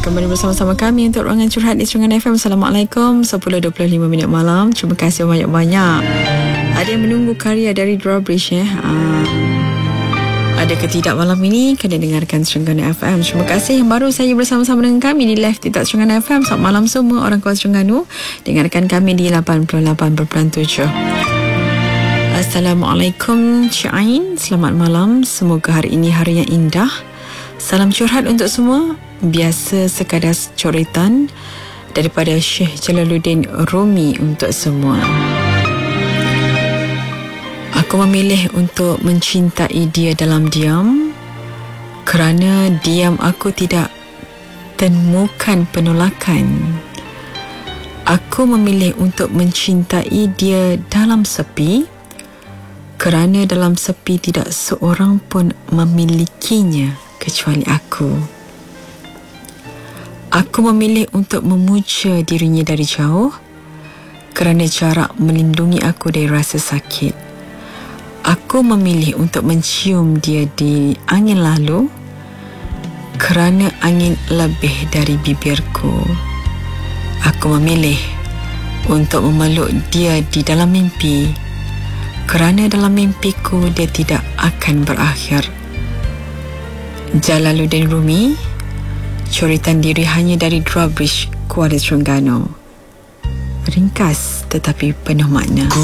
Kembali bersama-sama kami untuk ruangan curhat di Serungan FM. Assalamualaikum. 10.25 minit malam. Terima kasih banyak-banyak. Ada yang menunggu karya dari Drawbridge ada ke tidak malam ini? Kena dengarkan Serungan FM. Terima kasih yang baru saya bersama-sama dengan kami di live TikTok Serungan FM. Selamat malam semua orang kuasa Terengganu. Dengarkan kami di 88.7. Assalamualaikum Cik Ain. Selamat malam. Semoga hari ini hari yang indah. Salam curhat untuk semua. Biasa sekadar coretan daripada Syekh Jalaluddin Rumi untuk semua. Aku memilih untuk mencintai dia dalam diam, kerana diam aku tidak temukan penolakan. Aku memilih untuk mencintai dia dalam sepi, kerana dalam sepi tidak seorang pun memilikinya kecuali aku. Aku memilih untuk memuja dirinya dari jauh, kerana jarak melindungi aku dari rasa sakit. Aku memilih untuk mencium dia di angin lalu, kerana angin lebih dari bibirku. Aku memilih untuk memeluk dia di dalam mimpi, kerana dalam mimpiku dia tidak akan berakhir. Jalaluddin Rumi, coretan diri hanya dari Drawbridge, Kuala Terengganu. Ringkas tetapi penuh makna.